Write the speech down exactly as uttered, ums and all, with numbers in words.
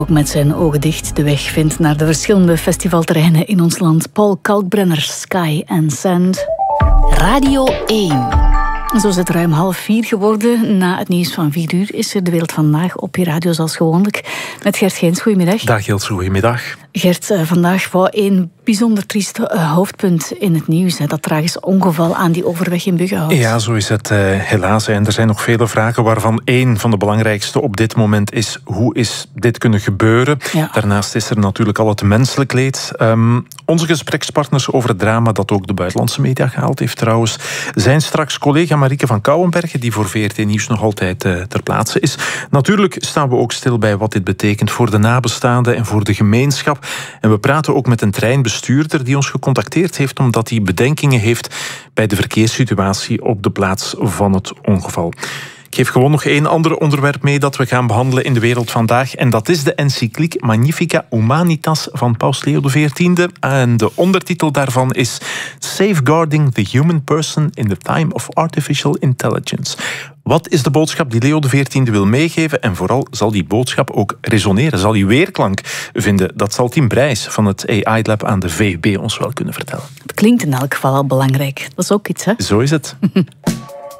ook met zijn ogen dicht de weg vindt naar de verschillende festivalterreinen in ons land. Paul Kalkbrenner, Sky and Sand. Radio één. Zo is het ruim half vier geworden. Na het nieuws van vier uur is er De Wereld Vandaag op je radio zoals gewoonlijk. Met Gert Geens, goedemiddag. Dag Ilse, goedemiddag. Gert, vandaag was een bijzonder triest hoofdpunt in het nieuws. Dat tragisch ongeval aan die overweg in Buggenhout. Ja, zo is het uh, helaas. En er zijn nog vele vragen, waarvan één van de belangrijkste op dit moment is: hoe is dit kunnen gebeuren? Ja. Daarnaast is er natuurlijk al het menselijk leed. Um, onze gesprekspartners over het drama dat ook de buitenlandse media gehaald heeft trouwens, zijn straks collega Marieke van Kouwenbergen, die voor V R T Nieuws nog altijd uh, ter plaatse is. Natuurlijk staan we ook stil bij wat dit betekent voor de nabestaanden en voor de gemeenschap. En we praten ook met een treinbestuurder die ons gecontacteerd heeft omdat hij bedenkingen heeft bij de verkeerssituatie op de plaats van het ongeval. Ik geef gewoon nog één ander onderwerp mee dat we gaan behandelen in De Wereld Vandaag. En dat is de encycliek Magnificat Humanitas van Paus Leo de veertiende. En de ondertitel daarvan is Safeguarding the Human Person in the Time of Artificial Intelligence. Wat is de boodschap die Leo de veertiende wil meegeven? En vooral, zal die boodschap ook resoneren? Zal die weerklank vinden? Dat zal Tim Brijs van het A I-lab aan de V U B ons wel kunnen vertellen. Het klinkt in elk geval al belangrijk. Dat is ook iets, hè? Zo is het.